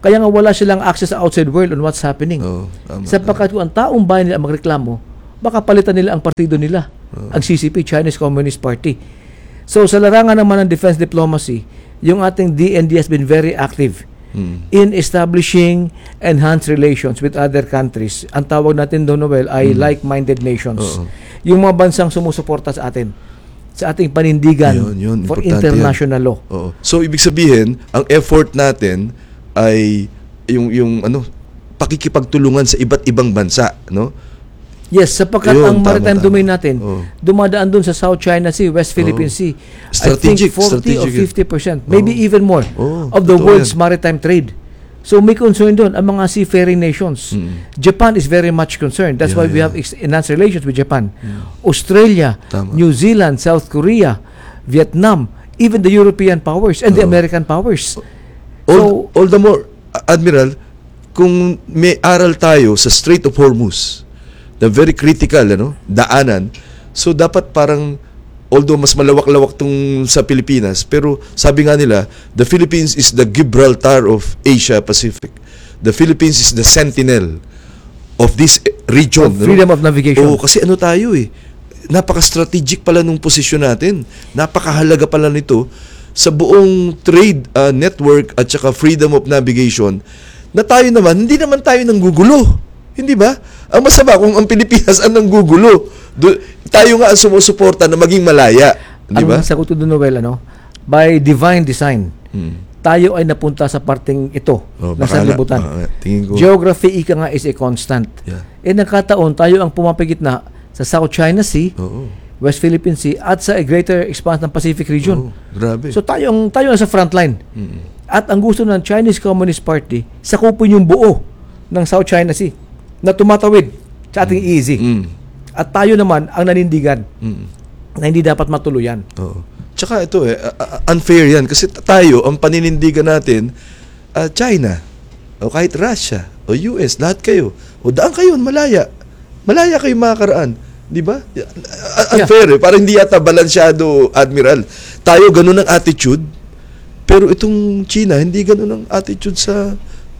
Speaker 1: Kaya nga wala silang access sa outside world on what's happening.
Speaker 2: Oo, tama,
Speaker 1: Sapagkat kung ang taong bayan nila ang magreklamo, baka palitan nila ang partido nila, ang C C P, Chinese Communist Party. So sa larangan naman ng defense diplomacy, yung ating D N D has been very active
Speaker 2: Hmm.
Speaker 1: in establishing enhanced relations with other countries. Ang tawag natin doon, Noel, ay like-minded nations.
Speaker 2: Oo.
Speaker 1: Yung mga bansang sumusuporta sa atin, sa ating panindigan
Speaker 2: Yun, yun,
Speaker 1: for
Speaker 2: importante
Speaker 1: international law.
Speaker 2: Oo. So ibig sabihin, ang effort natin ay yung yung ano pakikipagtulungan sa iba't ibang bansa, no?
Speaker 1: Yes, sapagkat
Speaker 2: Ayun,
Speaker 1: ang
Speaker 2: tama,
Speaker 1: maritime
Speaker 2: tama.
Speaker 1: domain natin,
Speaker 2: Oo.
Speaker 1: dumadaan doon sa South China Sea, West Philippine
Speaker 2: Oo.
Speaker 1: Sea.
Speaker 2: Strategic,
Speaker 1: I think forty or
Speaker 2: strategic.
Speaker 1: fifty percent, maybe
Speaker 2: Oo.
Speaker 1: even more,
Speaker 2: Oo,
Speaker 1: of the
Speaker 2: totoo
Speaker 1: world's
Speaker 2: yan.
Speaker 1: maritime trade. So may concern doon ang mga seafaring nations.
Speaker 2: Mm.
Speaker 1: Japan is very much concerned. That's
Speaker 2: Yeah,
Speaker 1: why we
Speaker 2: yeah.
Speaker 1: have ex- enhanced relations with Japan. Australia,
Speaker 2: Tama.
Speaker 1: New Zealand, South Korea, Vietnam, even the European powers and the
Speaker 2: Oo.
Speaker 1: American powers.
Speaker 2: All,
Speaker 1: So,
Speaker 2: all the more, Admiral, kung may aral tayo sa Strait of Hormuz, na very critical, ano, daanan, so dapat parang, although mas malawak-lawak tong sa Pilipinas, pero sabi nga nila, the Philippines is the Gibraltar of Asia Pacific. The Philippines is the sentinel of this region.
Speaker 1: of freedom of navigation.
Speaker 2: Oo, kasi ano tayo eh, napaka-strategic pala nung posisyon natin. Napakahalaga pala nito sa buong trade uh, network at saka freedom of navigation na tayo naman, hindi naman tayo nanggugulo. Hindi ba? Ang masama kung ang Pilipinas ang nanggugulo. Do, tayo nga ang sumusuporta na maging malaya. Di ba?
Speaker 1: Ang sagot ko doon, Noel, ano, by divine design,
Speaker 2: Hmm.
Speaker 1: tayo ay napunta sa parting ito
Speaker 2: Oh,
Speaker 1: ng
Speaker 2: baka nga,
Speaker 1: sanlibutan.
Speaker 2: baka nga. Tingin ko.
Speaker 1: Geography, ika nga, is a constant.
Speaker 2: Yeah.
Speaker 1: Eh, nagkataon, tayo ang pumapigit na sa South China Sea,
Speaker 2: Oo.
Speaker 1: West Philippine Sea, at sa greater expanse ng Pacific region.
Speaker 2: Oo, grabe.
Speaker 1: So, tayo ang, tayo ang sa frontline.
Speaker 2: Mm.
Speaker 1: At ang gusto ng Chinese Communist Party, sakupin yung buo ng South China Sea na tumatawid sa ating E E Z.
Speaker 2: Mm.
Speaker 1: At tayo naman ang nanindigan
Speaker 2: Mm.
Speaker 1: na hindi dapat matuluyan.
Speaker 2: Oo. Tsaka ito eh, uh, uh, unfair yan. Kasi t- tayo, ang paninindigan natin, uh, China, o kahit Russia, o U S, lahat kayo. O daan kayo, malaya. Malaya kayo makakaraan. Di ba? Uh, unfair eh. Para hindi yata balansyado, Admiral. Tayo, ganun ang attitude. Pero itong China, hindi ganun ang attitude sa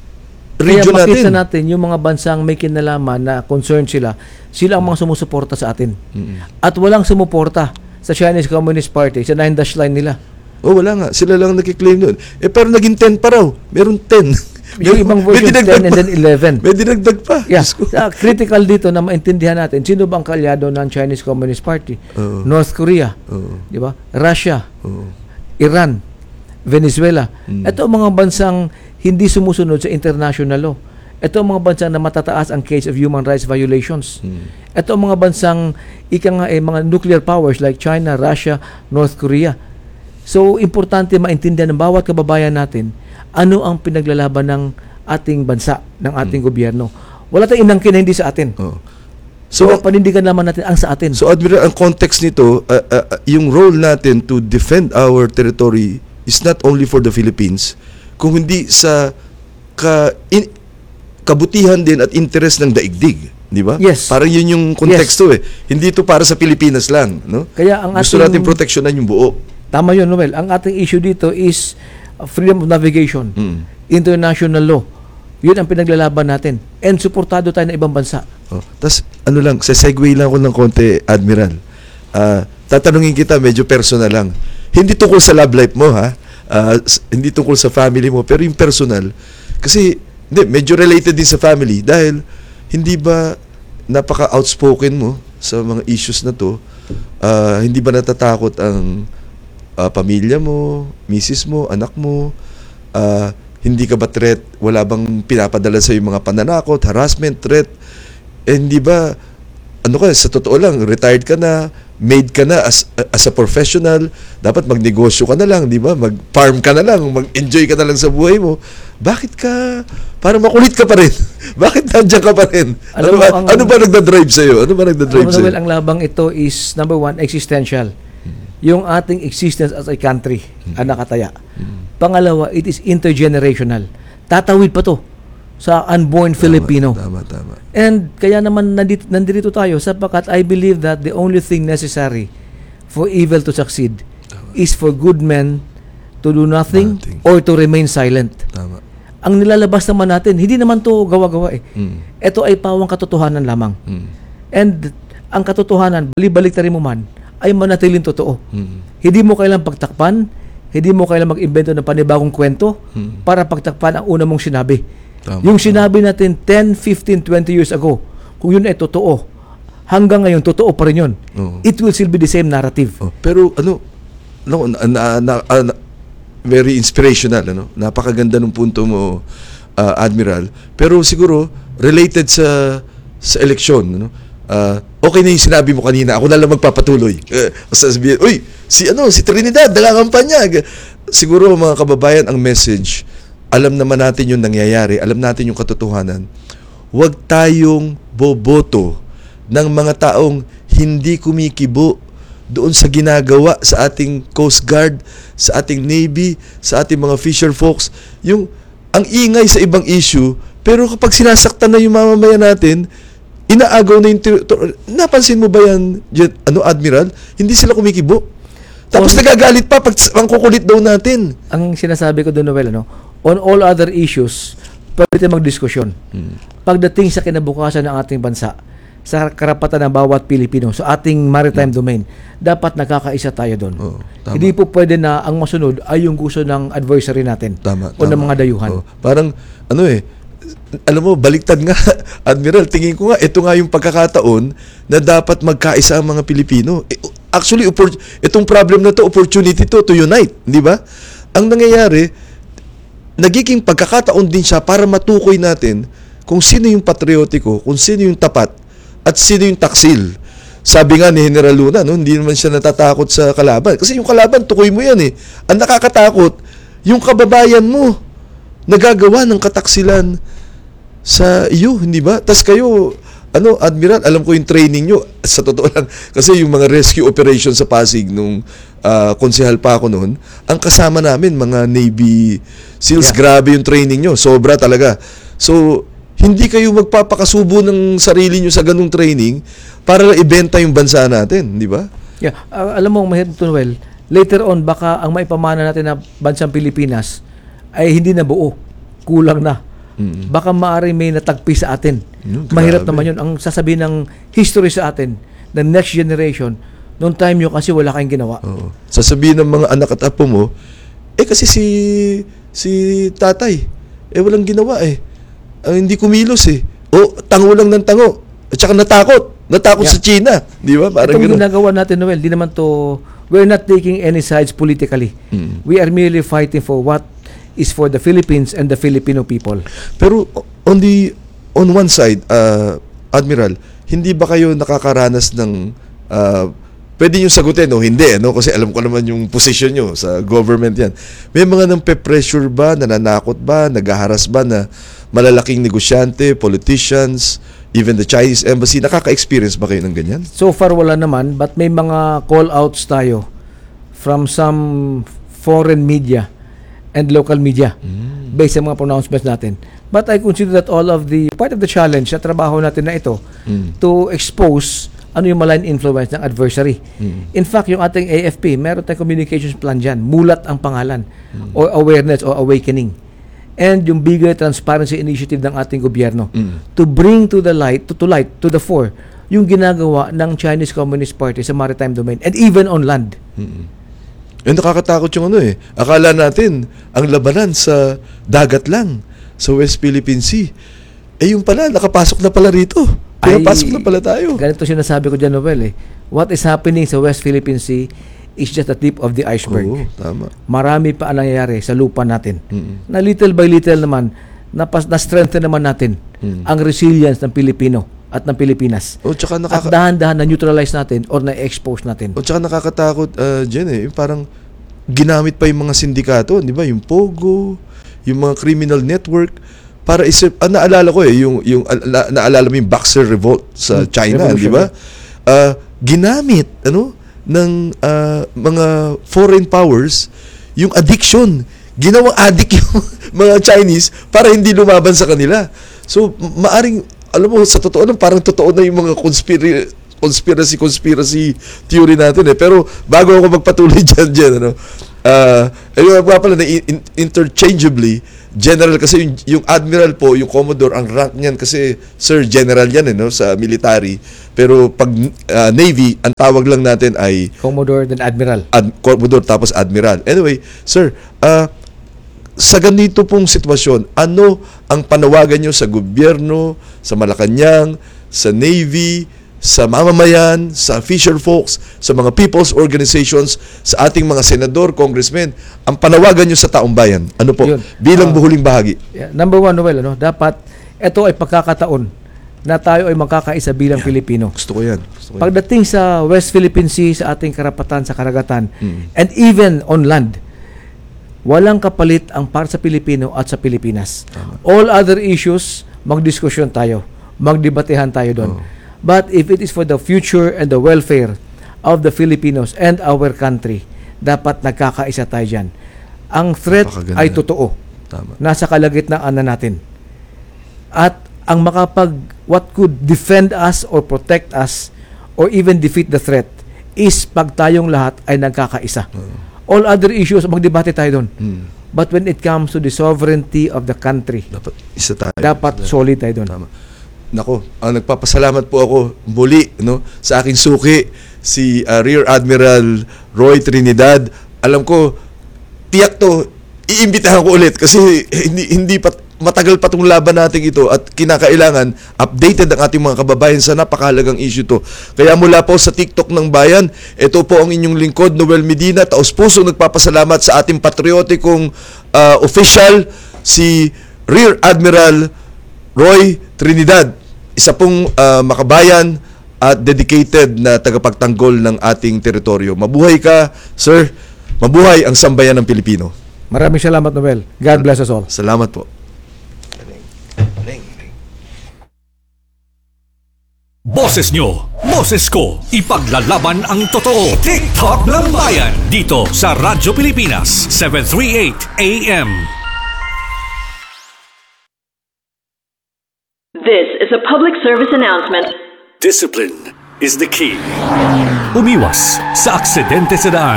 Speaker 1: Kaya
Speaker 2: region
Speaker 1: makita
Speaker 2: natin.
Speaker 1: natin yung mga bansang may kinalaman na concerned sila, sila ang mga sumusuporta sa atin.
Speaker 2: Mm-mm.
Speaker 1: At walang sumuporta sa Chinese Communist Party, sa nine dash line nila.
Speaker 2: Oh, wala nga. Sila lang nakiklaim nun. Eh, pero naging ten pa raw. Meron ten.
Speaker 1: Yung ibang version ten and then eleven.
Speaker 2: May dinagdag pa.
Speaker 1: Yeah.
Speaker 2: Diyos ko.
Speaker 1: Uh, critical dito na maintindihan natin, sino ba ang kalyado ng Chinese Communist Party?
Speaker 2: Oo.
Speaker 1: North Korea,
Speaker 2: Oo.
Speaker 1: di ba? Russia,
Speaker 2: Oo.
Speaker 1: Iran, Venezuela.
Speaker 2: Mm.
Speaker 1: Ito ang mga bansang hindi sumusunod sa international law. Ito ang mga bansang na matataas ang case of human rights violations.
Speaker 2: Mm.
Speaker 1: Ito ang mga bansang ika nga eh, mga nuclear powers like China, Russia, North Korea. So, importante maintindihan ng bawat kababayan natin ano ang pinaglalaban ng ating bansa, ng ating
Speaker 2: Mm.
Speaker 1: gobyerno. Wala tayong inangkin na hindi sa atin.
Speaker 2: Oo.
Speaker 1: So,
Speaker 2: So,
Speaker 1: panindigan naman natin ang sa atin.
Speaker 2: so Admiral, ang context nito, uh, uh, uh, yung role natin to defend our territory is not only for the Philippines, kung hindi sa ka, in, kabutihan din at interest ng daigdig. Di ba?
Speaker 1: Yes.
Speaker 2: Parang yun yung konteksto eh. Hindi ito para sa Pilipinas lang. No?
Speaker 1: Kaya ang
Speaker 2: Gusto
Speaker 1: ating-
Speaker 2: natin proteksyonan yung buo.
Speaker 1: Tama yun, Noel. Ang ating issue dito is uh, freedom of navigation,
Speaker 2: Mm.
Speaker 1: international law. Yun ang pinaglalaban natin. And suportado tayo ng ibang bansa.
Speaker 2: Oh. Tapos, ano lang, sa segue lang ako ng konti, Admiral. Ah, tatanungin kita, medyo personal lang. Hindi tungkol sa love life mo, ha? Ah, s- hindi tungkol sa family mo, pero yung personal. Kasi, hindi, medyo related din sa family. Dahil, hindi ba napaka-outspoken mo sa mga issues na to? Ah, hindi ba natatakot ang ah, pamilya mo, misis mo, anak mo? Ah, hindi ka ba threat? Wala bang pinapadala sa yung mga pananakot, harassment, threat? Eh, hindi ba, ano ka, sa totoo lang, retired ka na, maid ka na as, as a professional, dapat magnegosyo ka na lang, di ba? Mag-farm ka na lang, mag-enjoy ka na lang sa buhay mo. Bakit ka, parang makulit ka pa rin? Bakit nandiyan ka pa rin?
Speaker 1: Alam
Speaker 2: Ano
Speaker 1: mo,
Speaker 2: ba,
Speaker 1: ang-
Speaker 2: ano ba nagdadrive sa'yo? Ano ba nagdadrive
Speaker 1: Alam mo,
Speaker 2: sa'yo?
Speaker 1: Noel, ang labang ito is, number one, existential. Yung ating existence as a country ang nakataya. Pangalawa, it is intergenerational. Tatawid pa to sa unborn Filipino.
Speaker 2: Tama, tama.
Speaker 1: And kaya naman nandito, nandito tayo sapagkat I believe that the only thing necessary for evil to succeed is for good men to do nothing,
Speaker 2: Nothing.
Speaker 1: or to remain silent.
Speaker 2: Tama.
Speaker 1: ang nilalabas naman natin, hindi naman to gawa-gawa eh.
Speaker 2: Mm.
Speaker 1: Ito ay pawang katotohanan lamang.
Speaker 2: Mm.
Speaker 1: And ang katotohanan, balibalik rin mo man, ay manatiling totoo.
Speaker 2: Mm.
Speaker 1: Hindi mo kailang pagtakpan, hindi mo kailang mag-invento ng panibagong kwento
Speaker 2: Mm.
Speaker 1: para pagtakpan ang una mong sinabi.
Speaker 2: Tama.
Speaker 1: Yung sinabi natin ten, fifteen, twenty years ago, kung yun ay totoo, hanggang ngayon, totoo pa rin yun.
Speaker 2: Oo.
Speaker 1: It will still be the same narrative.
Speaker 2: Oh, pero ano, no, na, na, na, ah, na- very inspirational, ano? Napakaganda ng punto mo, ah, Admiral. Pero siguro related sa sa eleksyon, ano? Ah, okay na yung sinabi mo kanina, ako na lang magpapatuloy. Uh, sasabihin, uy, si ano, si Trinidad, nangangampanya. Siguro mga kababayan, ang message, alam naman natin yung nangyayari, alam natin yung katotohanan. Huwag tayong boboto ng mga taong hindi kumikibo doon sa ginagawa sa ating Coast Guard, sa ating Navy, sa ating mga fisher folks. Yung ang ingay sa ibang issue, pero kapag sinasaktan na yung mamamayan natin, inaagaw na yung ter- ter- napansin mo ba yan, Jet, ano, Admiral? Hindi sila kumikibo. Tapos
Speaker 1: On-
Speaker 2: nagagalit pa pag ang kukulit daw natin.
Speaker 1: Ang sinasabi ko doon, Noel, ano, on all other issues, pwede magdiskusyon.
Speaker 2: Hmm.
Speaker 1: Pagdating sa kinabukasan ng ating bansa, sa karapatan ng bawat Pilipino, sa ating maritime domain, dapat nakakaisa tayo doon.
Speaker 2: Oo, tama.
Speaker 1: Hindi po pwede na ang masunod ay yung gusto ng adversary natin
Speaker 2: Tama,
Speaker 1: o ng
Speaker 2: tama.
Speaker 1: mga dayuhan.
Speaker 2: Oh, parang, ano eh, alam mo, baliktad nga, Admiral, tingin ko nga, ito nga yung pagkakataon na dapat magkaisa ang mga Pilipino. Eh, actually, oppor- itong problem na to, opportunity to, to unite, di ba? Ang nangyayari, nagiging pagkakataon din siya para matukoy natin kung sino yung patriotiko, kung sino yung tapat, at sino yung taksil. Sabi nga ni General Luna, no, hindi naman siya natatakot sa kalaban. Kasi yung kalaban, tukoy mo yan eh. Ang nakakatakot, yung kababayan mo, nagagawa ng kataksilan sa iyo, hindi ba? Tas kayo, ano, Admiral, alam ko yung training nyo, sa totoo lang, kasi yung mga rescue operation sa Pasig, nung uh, konsehal pa ako noon, ang kasama namin, mga Navy SEALs,
Speaker 1: Yeah.
Speaker 2: grabe yung training nyo, sobra talaga. So, hindi kayo magpapakasubo ng sarili nyo sa ganung training para lang ibenta yung bansa natin, di ba?
Speaker 1: Yeah. Uh, alam mo, Mahirap to, Noel, later on, baka ang maipamana natin na bansang Pilipinas ay hindi na buo. Kulang na.
Speaker 2: Mm.
Speaker 1: Baka maaari may natagpi sa atin.
Speaker 2: Yun,
Speaker 1: Mahirap
Speaker 2: grabe.
Speaker 1: naman yun. Ang sasabihin ng history sa atin, the next generation, noong time nyo kasi wala kayong ginawa.
Speaker 2: Oo. Sasabihin ng mga anak at apo mo, eh kasi si si tatay, eh walang ginawa eh. Ang hindi kumilos eh. O tango lang ng tango. At saka natakot. Natakot
Speaker 1: Yeah.
Speaker 2: sa China. Di ba? Parang
Speaker 1: Itong
Speaker 2: gano'n.
Speaker 1: ginagawa natin, Noel, di naman to, we're not taking any sides politically.
Speaker 2: Mm.
Speaker 1: We are merely fighting for what is for the Philippines and the Filipino people.
Speaker 2: Pero on the on one side, uh, Admiral, hindi ba kayo nakakaranas ng uh, pwede nyo sagutin o hindi, no? Kasi alam ko naman yung position nyo sa government yan. May mga nang pe-pressure ba, nananakot ba, nagaharas ba na malalaking negosyante, politicians, even the Chinese embassy, nakaka-experience ba kayo ng ganyan?
Speaker 1: So far wala naman, but may mga call-outs tayo from some foreign media and local media
Speaker 2: Mm.
Speaker 1: based sa mga pronouncements natin. But I consider that all of the, part of the challenge sa trabaho natin na ito,
Speaker 2: Mm.
Speaker 1: to expose ano yung malign influence ng adversary.
Speaker 2: Mm.
Speaker 1: In fact, yung ating A F P, meron tayong communications plan dyan. Mulat ang pangalan. Or awareness or awakening. And yung bigger transparency initiative ng ating gobyerno
Speaker 2: Mm.
Speaker 1: to bring to the light, to, to light, to the fore, yung ginagawa ng Chinese Communist Party sa maritime domain and even on land.
Speaker 2: Mm. Eh, nakakatakot yung ano eh. Akala natin, ang labanan sa dagat lang, sa West Philippine Sea. Eh, yung pala, nakapasok na pala rito. Pinapasok na pala tayo.
Speaker 1: Ganito sinasabi ko dyan, Noel, eh. What is happening sa West Philippine Sea is just the tip of the iceberg.
Speaker 2: Oo, tama.
Speaker 1: Marami pa ang nangyayari sa lupa natin.
Speaker 2: Mm.
Speaker 1: Na little by little naman, napas, na-strengthen naman natin
Speaker 2: Mm.
Speaker 1: ang resilience ng Pilipino at ng Pilipinas.
Speaker 2: O, tsaka
Speaker 1: At
Speaker 2: nakaka-
Speaker 1: dahan-dahan na neutralize natin or na-expose natin.
Speaker 2: O tsaka nakakatakot, uh, Jen eh, yung parang ginamit pa yung mga sindikato, di ba? Yung Pogo, yung mga criminal network, para isip, ah, naalala ko eh, yung, yung ala, naalala mo yung Boxer Revolt sa
Speaker 1: Hmm,
Speaker 2: China,
Speaker 1: revolution,
Speaker 2: di ba? Uh, ginamit, ano, ng uh, mga foreign powers, yung addiction. Ginawang addict yung mga Chinese para hindi lumaban sa kanila. So, ma- maaring, alam mo, sa totoo lang, parang totoo na yung mga conspiracy conspiracy conspiracy theory natin eh. Pero bago ako magpatuloy dyan, dyan ano, Uh, ayun nga pala na in- interchangeably general kasi yung, yung admiral po, yung commodore, ang rank niyan kasi sir general yan eh, no, sa military. Pero pag uh, navy, ang tawag lang natin ay
Speaker 1: Commodore then Admiral.
Speaker 2: ad- commodore tapos admiral. Anyway, sir, uh, sa ganito pong sitwasyon, ano ang panawagan nyo sa gobyerno, sa Malacanang, sa Navy, sa mamamayan, sa fisher folks, sa mga people's organizations, sa ating mga senador, congressmen, ang panawagan nyo sa taong bayan? Ano po?
Speaker 1: Yun.
Speaker 2: Bilang
Speaker 1: Uh,
Speaker 2: buhuling bahagi.
Speaker 1: Yeah, number one, Noel, ano, dapat ito ay pagkakataon na tayo ay magkakaisa bilang
Speaker 2: Yeah.
Speaker 1: Pilipino.
Speaker 2: Gusto ko yan. Gusto ko yan.
Speaker 1: Pagdating sa West Philippine Sea, sa ating karapatan sa karagatan,
Speaker 2: Mm.
Speaker 1: and even on land, walang kapalit ang para sa Pilipino at sa Pilipinas.
Speaker 2: Tama.
Speaker 1: All other issues, magdiskusyon tayo, magdebatehan tayo doon.
Speaker 2: Oh.
Speaker 1: But if it is for the future and the welfare of the Filipinos and our country, dapat nagkakaisa tayo dyan. Ang threat
Speaker 2: Napakaganda.
Speaker 1: ay totoo.
Speaker 2: Tama.
Speaker 1: Nasa kalagitnaan na natin. At ang makapag, what could defend us or protect us or even defeat the threat is pag tayong lahat ay nagkakaisa. All other issues, magdebate tayo doon.
Speaker 2: Mm.
Speaker 1: But when it comes to the sovereignty of the country,
Speaker 2: Dapat isa tayo.
Speaker 1: dapat solid tayo doon.
Speaker 2: Tama. Nako, ang nagpapasalamat po ako muli, no, sa aking suki, si uh, Rear Admiral Roy Trinidad. Alam ko, tiyak to, iimbitahan ko ulit kasi hindi, hindi pa, matagal pa itong laban natin ito at kinakailangan updated ang ating mga kababayan sa napakahalagang issue to. Kaya mula po sa TikTok ng Bayan, ito po ang inyong lingkod, Noel Medina, taos puso nagpapasalamat sa ating patriotikong uh, official, si Rear Admiral Roy Trinidad. Isa pong uh, makabayan at dedicated na tagapagtanggol ng ating teritoryo. Mabuhay ka, sir. Mabuhay ang sambayan ng Pilipino.
Speaker 1: Maraming salamat, Noel. God bless us all.
Speaker 2: Salamat po.
Speaker 3: Boses nyo, boses ko, ipaglalaban ang totoo. TikTok ng Bayan, dito sa Radyo Pilipinas, seven thirty-eight A M.
Speaker 4: This is a public service announcement.
Speaker 3: Discipline is the key. Umiwas sa aksidente sa daan.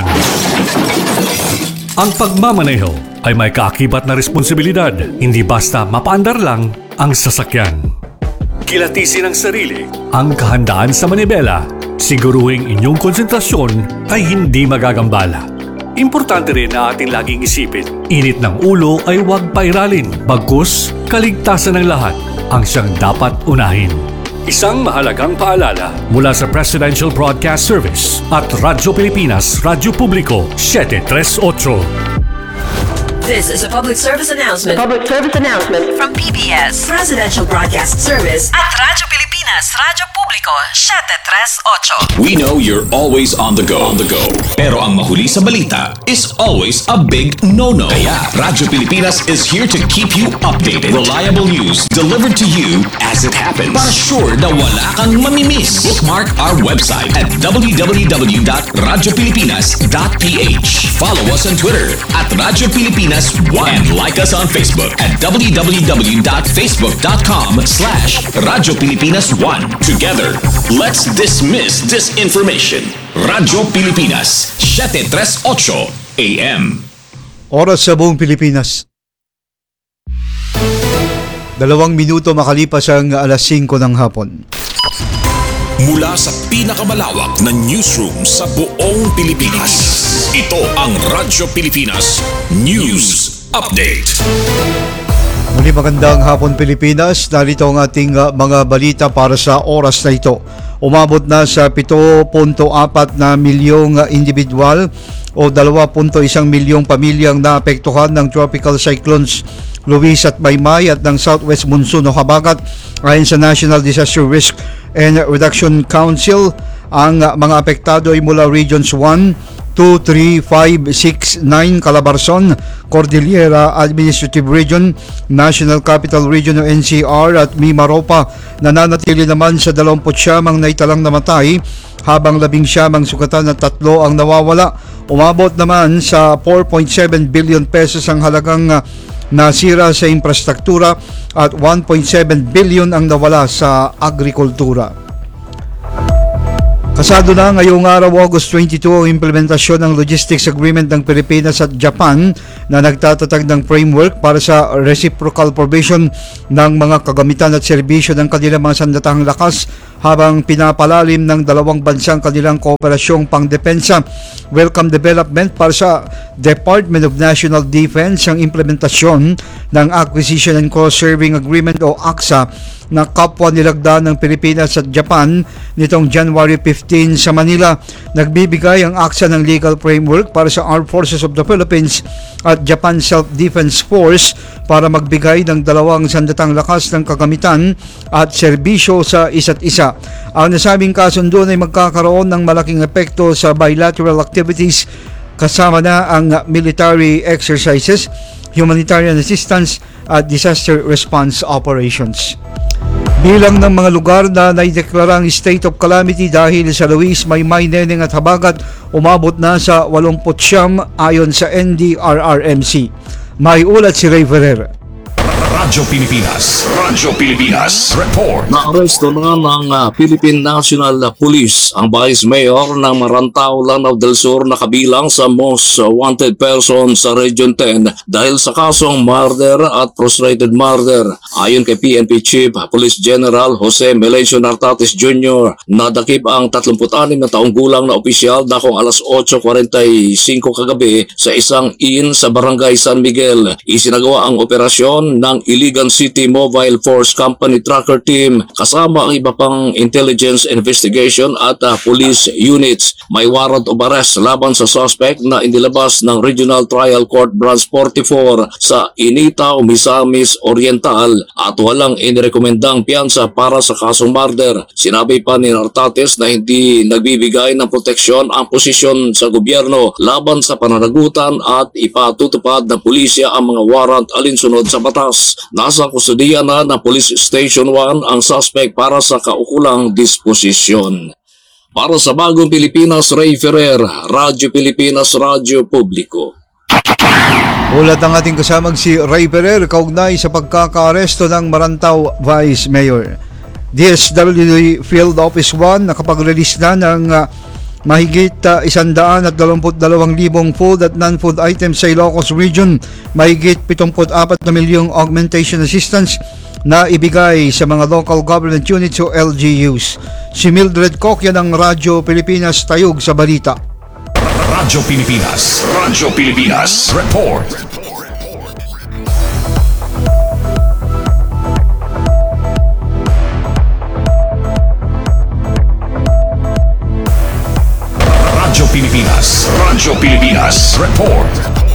Speaker 3: Ang pagmamaneho ay may kaakibat na responsibilidad, hindi basta mapaandar lang ang sasakyan. Kilatisin ang sarili, ang kahandaan sa manibela, siguruhing inyong konsentrasyon ay hindi magagambala. Importante rin na ating laging isipin, init ng ulo ay huwag pairalin, bagkus kaligtasan ng lahat ang siyang dapat unahin. Isang mahalagang paalala mula sa Presidential Broadcast Service at Radyo Pilipinas, Radyo Publiko, seven thirty-eight.
Speaker 5: This is a public service announcement
Speaker 4: Public service announcement.
Speaker 5: from P B S Presidential Broadcast Service at Radyo Pilipinas, Radyo Publiko, seven thirty-eight.
Speaker 6: We know you're always on the go. On the go. Pero ang mahuli sa balita is always a big no-no. Kaya Radyo Pilipinas is here to keep you updated. Reliable news delivered to you as it happens. Para sure na wala kang mamimiss. Bookmark our website at w w w dot radyo pilipinas dot p h. Follow us on Twitter at Radyo Pilipinas one and like us on Facebook at w w w dot facebook dot com slash Radyo Pilipinas one. Together, let's dismiss disinformation. Radyo Pilipinas, seven thirty-eight A M.
Speaker 7: Oras sa buong Pilipinas. Dalawang minuto makalipas ang alas singko ng hapon.
Speaker 6: Mula sa pinakamalawak na newsroom sa buong Pilipinas. Ito ang Radyo Pilipinas News Update.
Speaker 7: Muli magandang hapon Pilipinas. Narito ang ating uh, mga balita para sa oras na ito. Umabot na sa seven point four na milyong uh, individual o two point one milyong pamilyang naapektuhan ng tropical cyclones Luis at Maymay at ng Southwest Monsoon o Habagat. Ayon sa National Disaster Risk and Reduction Council, ang uh, mga apektado ay mula Regions one, two, three, five, six, nine, Calabarzon, Cordillera Administrative Region, National Capital Region o N C R at Mimaropa. Nananatili naman sa twenty-nine ang naitalang namatay habang labing siyam ang sugatan at tatlo ang nawawala. Umabot naman sa four point seven billion pesos ang halagang uh, nasira sa infrastruktura at one point seven billion ang nawala sa agrikultura. Kasado na ngayong araw August twenty-two ang implementasyon ng Logistics Agreement ng Pilipinas at Japan na nagtatatag ng framework para sa reciprocal provision ng mga kagamitan at serbisyo ng kanilang mga sandatahang lakas habang pinapalalim ng dalawang bansang kanilang kooperasyong pangdepensa. Welcome development para sa Department of National Defense ang implementasyon ng Acquisition and Cross-Serving Agreement o A C S A na kapwa nilagdaan ng Pilipinas at Japan nitong January fifteenth sa Manila. Nagbibigay ang A C S A ng legal framework para sa Armed Forces of the Philippines at Japan Self-Defense Force para magbigay ng dalawang sandatang lakas ng kagamitan at serbisyo sa isa't isa. Ang nasabing kasunduan ay magkakaroon ng malaking epekto sa bilateral activities kasama na ang military exercises, humanitarian assistance at disaster response operations. Bilang ng mga lugar na naideklarang state of calamity dahil sa Luis, Maymay, Neneng at Habagat umabot na sa eighty-nine ayon sa N D R R M C. May ulat si Ray Ferrer.
Speaker 6: Radyo Pilipinas. Radyo Pilipinas. Report.
Speaker 8: Naaresto na ng uh, Philippine National Police ang Vice Mayor ng Marantao, Lanao del Sur na kabilang sa most uh, wanted person sa Region ten dahil sa kasong murder at frustrated murder. Ayon kay P N P Chief Police General Jose Melencio Nartates Junior, nadakip ang thirty-six na taong gulang na opisyal dakong alas eight forty-five kagabi sa isang inn sa Barangay San Miguel. Isinagawa ang operasyon ng Iligan City Mobile Force Company Tracker Team kasama ang iba pang intelligence investigation at uh, police units. May warrant of arrest laban sa suspect na inilabas ng Regional Trial Court Branch forty-four sa Initaw, Misamis Oriental at walang inirekomendang piyansa para sa kasong murder. Sinabi pa ni Nartates na hindi nagbibigay ng proteksyon ang posisyon sa gobyerno laban sa pananagutan at ipatutupad ng pulisya ang mga warrant alinsunod sa batas. Nasa kustudiya na ng Police Station one ang suspect para sa kaukulang disposisyon. Para sa Bagong Pilipinas, Ray Ferrer, Radyo Pilipinas, Radyo Publiko.
Speaker 7: Ulat ang ating kasamang si Ray Ferrer kaugnay sa pagkakaaresto ng Marantao Vice Mayor. D S W D Field Office one nakapag-release na ng uh, mahigit uh, one hundred twenty-two thousand food at non-food items sa Ilocos Region, mahigit seventy-four na milyong augmentation assistance na ibigay sa mga local government units o L G Us. Si Mildred Cokia ng Radyo Pilipinas, tayog sa balita.
Speaker 6: Radyo Pilipinas. Radyo Pilipinas. Report. Radyo Pilipinas. Radyo Pilipinas. Report.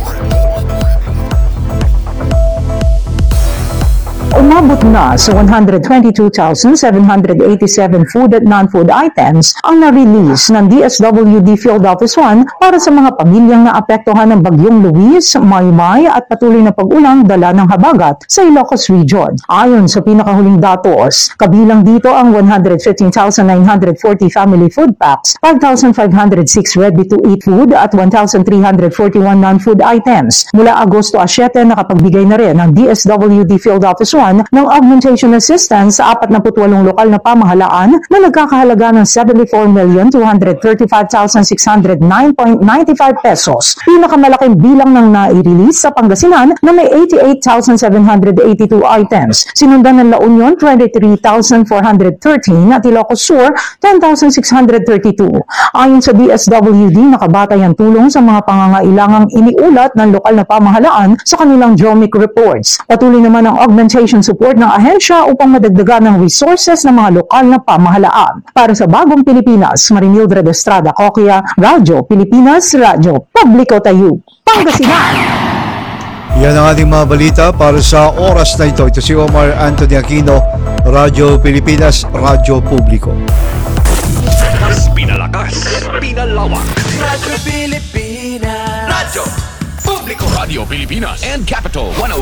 Speaker 9: Umabot na sa one hundred twenty-two thousand seven hundred eighty-seven food at non-food items ang na-release ng D S W D Field Office one para sa mga pamilyang naapektuhan ng bagyong Luis, Maymay at patuloy na pag-ulang dala ng habagat sa Ilocos Region. Ayon sa pinakahuling datos, kabilang dito ang one hundred fifteen thousand nine hundred forty family food packs, five thousand five hundred six ready-to-eat food at one thousand three hundred forty-one non-food items. Mula Agosto seven, nakapagbigay na rin ang D S W D Field Office one ng augmentation assistance sa forty-eight lokal na pamahalaan na nagkakahalaga ng seventy-four million two hundred thirty-five thousand six hundred nine point nine five pesos. Pinakamalaking bilang ng nai-release sa Pangasinan na may eighty-eight thousand seven hundred eighty-two items. Sinundan ng La Union twenty-three thousand four hundred thirteen at Ilocos Sur ten thousand six hundred thirty-two. Ayon sa D S W D, nakabatay ang tulong sa mga pangangailangang iniulat ng lokal na pamahalaan sa kanilang D R O M I C reports. Patuloy naman ang augmentation support ng ahensya upang madagdagan ng resources ng mga lokal na pamahalaan. Para sa Bagong Pilipinas, Marimildred Estrada Coquia, Radyo Pilipinas, Radyo Publiko Tayo, Pangasinan.
Speaker 7: Yan ang ating mga balita para sa oras na ito. Ito si Omar Anthony Aquino, Radyo Pilipinas, Radyo Publiko.
Speaker 3: Mas pinalakas, pinalawak.
Speaker 10: Radyo Pilipinas.
Speaker 6: Radyo Publiko. Radio Pilipinas and Capital one oh four point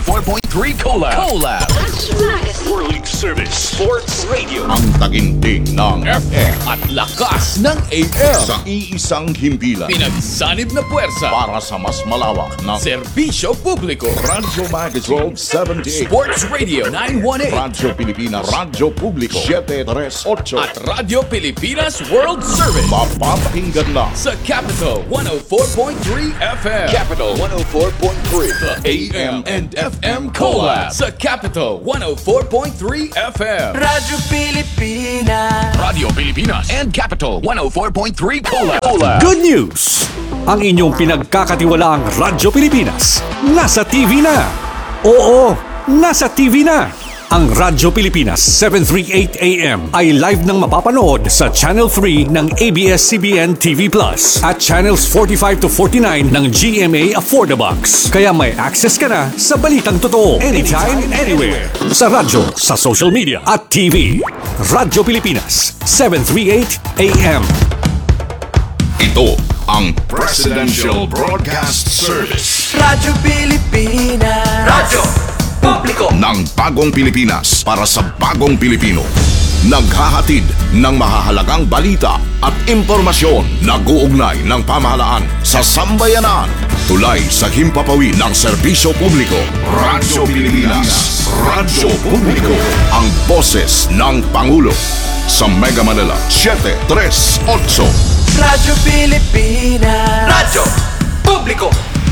Speaker 6: three Collab. Collab. World Service Sports Radio. Ang taginting ng F M at lakas ng A M. Sa iisang himpilan. Pinagsanib na puwersa para sa mas malawak na serbisyo publiko. Radyo Magazine twelve seventy-eight. Sports Radio nine eighteen. Radyo Pilipinas. Radyo Publiko seven thirty-eight. At Radyo Pilipinas World Service. Mapapakinggan na sa Capital one oh four point three F M. Capital one oh four point three. The A M and F M Collab sa Capital one oh four point three F M.
Speaker 10: Radyo Pilipinas.
Speaker 6: Radio Pilipinas and Capital one oh four point three Collab.
Speaker 3: Good news! Ang inyong pinagkakatiwalaang Radyo Pilipinas nasa T V na. Oo, nasa T V na. Ang Radyo Pilipinas seven thirty-eight A M ay live nang mapapanood sa Channel three ng A B S C B N T V Plus at Channels forty-five to forty-nine ng G M A Affordabox. Kaya may access ka na sa balitang totoo anytime, anywhere. Sa radyo, sa social media at T V. Radyo Pilipinas seven thirty-eight A M.
Speaker 6: Ito ang Presidential Broadcast Service.
Speaker 10: Radyo Pilipinas.
Speaker 6: Radyo Publiko ng bagong Pilipinas para sa bagong Pilipino. Naghahatid ng mahahalagang balita at impormasyon na guugnay ng pamahalaan sa sambayanan. Tulay sa himpapawid ng serbisyo publiko. Radyo Pilipinas. Radyo Publiko. Ang boses ng Pangulo. Sa Mega Manila, seven thirty-eight.
Speaker 10: Radyo Pilipinas.
Speaker 6: Radyo Publiko.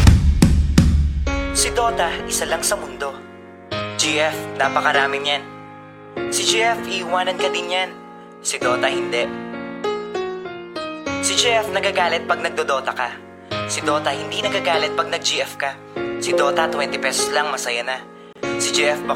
Speaker 10: Si Dota, isa lang sa mundo. G F, napakaraming yan. Si G F, iiwanan ka din yan. Si Dota, hindi. Si G F, nagagalit pag nagdodota ka. Si Dota, hindi nagagalit pag nag-G F ka. Si Dota, twenty pesos lang, masaya na. Si G F, baka